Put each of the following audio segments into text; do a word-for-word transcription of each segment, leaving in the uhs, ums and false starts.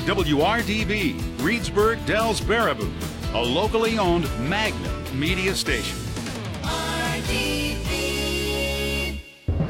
W R D B, Reedsburg, Dells, Baraboo, a locally owned Magnum media station. R D B.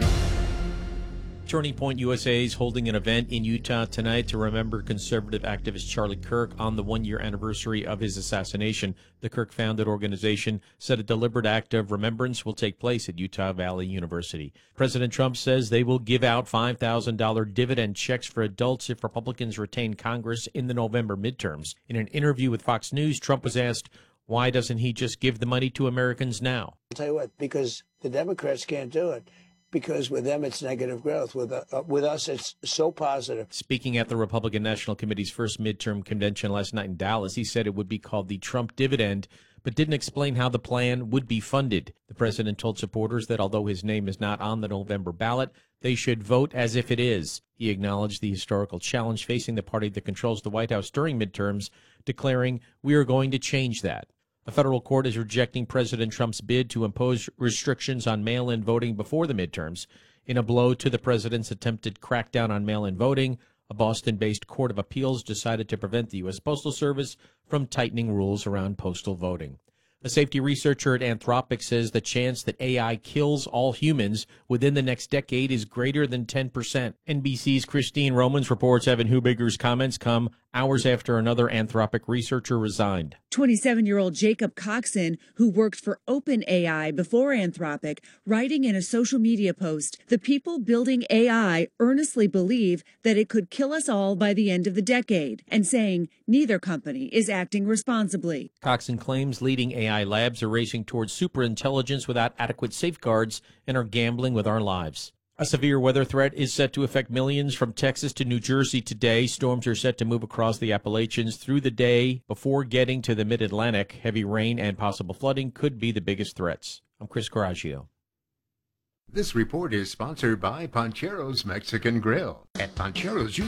Turning Point U S A is holding an event in Utah tonight to remember conservative activist Charlie Kirk on the one-year anniversary of his assassination. The Kirk-founded organization said a deliberate act of remembrance will take place at Utah Valley University. President Trump says they will give out five thousand dollars dividend checks for adults if Republicans retain Congress in the November midterms. In an interview with Fox News, Trump was asked, why doesn't he just give the money to Americans now? I'll tell you what, because the Democrats can't do it. Because with them, it's negative growth. With uh, with us, it's so positive. Speaking at the Republican National Committee's first midterm convention last night in Dallas, he said it would be called the Trump dividend, but didn't explain how the plan would be funded. The president told supporters that although his name is not on the November ballot, they should vote as if it is. He acknowledged the historical challenge facing the party that controls the White House during midterms, declaring, "We are going to change that." A federal court is rejecting President Trump's bid to impose restrictions on mail-in voting before the midterms. In a blow to the president's attempted crackdown on mail-in voting, a Boston-based court of appeals decided to prevent the U S Postal Service from tightening rules around postal voting. A safety researcher at Anthropic says the chance that A I kills all humans within the next decade is greater than ten percent. N B C's Christine Romans reports Evan Hubiger's comments come hours after another Anthropic researcher resigned. twenty-seven-year-old Jacob Coxon, who worked for OpenAI before Anthropic, writing in a social media post, "The people building A I earnestly believe that it could kill us all by the end of the decade," and saying neither company is acting responsibly. Coxon claims leading A I labs are racing towards superintelligence without adequate safeguards and are gambling with our lives. A severe weather threat is set to affect millions from Texas to New Jersey today. Storms are set to move across the Appalachians through the day before getting to the mid-Atlantic. Heavy rain and possible flooding could be the biggest threats. I'm Chris Coraggio. This report is sponsored by Pancheros Mexican Grill. At Pancheros, you